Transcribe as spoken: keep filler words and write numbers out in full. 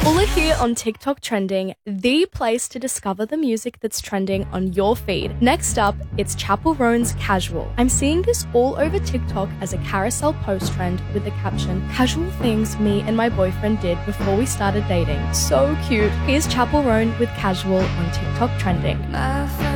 Fuller here on TikTok Trending, the place to discover the music that's trending on your feed. Next up, it's Chappell Roan's Casual. I'm seeing this all over TikTok as a carousel post trend with the caption, "Casual things me and my boyfriend did before we started dating." So cute. Here's Chappell Roan with Casual on TikTok Trending.